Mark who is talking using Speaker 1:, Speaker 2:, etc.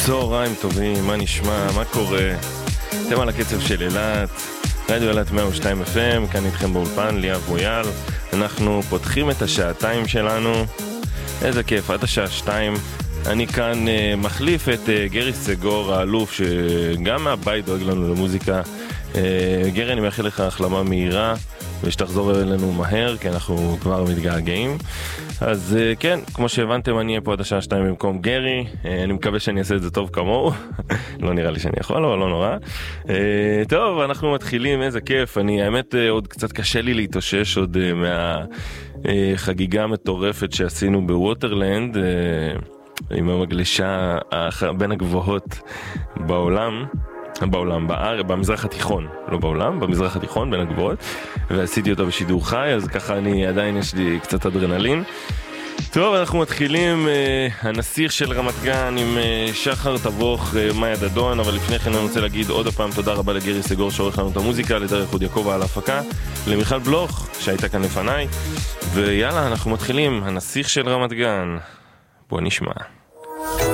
Speaker 1: צהריים טובים, מה נשמע, מה קורה? אתם על הקצב של אילת, רדיו אילת 102 FM, כאן איתכם באולפן, ליאב מויאל. אנחנו פותחים את השעתיים שלנו, איזה כיף, עד השעה 2. אני כאן מחליף את גרי סגור, האלוף, שגם מהבית דואג לנו למוזיקה. גרי, אני מאחל לך החלמה מהירה, ושתחזור אלינו מהר, כי אנחנו כבר מתגעגעים. אז כן, כמו שהבנתם, אני אהיה פה עד השעה 2 במקום גרי. אני מקווה שאני אעשה את זה טוב כמוהו. לא נראה לי שאני יכול, אבל לא נורא. טוב, אנחנו מתחילים, איזה כיף. האמת, עוד קצת קשה לי להתאושש עוד מהחגיגה המטורפת שעשינו בווטרלנד, עם המגלשה בין הגבוהות בעולם, במזרח התיכון, לא בעולם, במזרח התיכון, בין הגבוהות, ועשיתי אותו בשידור חי, אז ככה עדיין יש לי קצת אדרנלין. טוב, אנחנו מתחילים, הנסיך של רמת גן עם שחר תבוך, מאיה דדון, אבל לפני כן אני רוצה להגיד עוד הפעם תודה רבה לגרי סגור שעורך לנו את המוזיקה, לדרך עוד יעקב על ההפקה, למיכל בלוך שהייתה כאן לפניי, ויאללה, אנחנו מתחילים, הנסיך של רמת גן, בוא נשמע.